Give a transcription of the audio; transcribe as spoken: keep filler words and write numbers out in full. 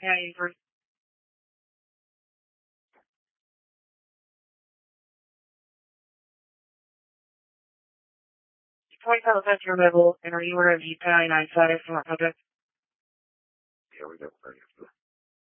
Yeah, you first. Point out that your level and are you aware of the P I nine status from our project? Yeah, we got plenty of stuff.